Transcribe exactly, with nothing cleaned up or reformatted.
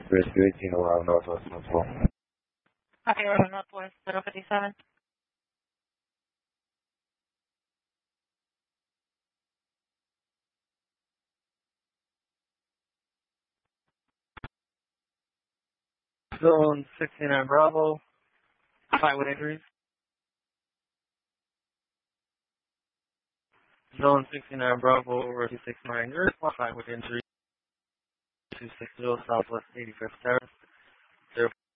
Rescue eighteen around Northwest Central. Okay, we're on Northwest zero fifty-seven. Zone sixty-nine Bravo. Five with injuries. Zone sixty-nine Bravo, over two six nine Earth, five with injuries. two sixty Southwest eighty-fifth Terrace.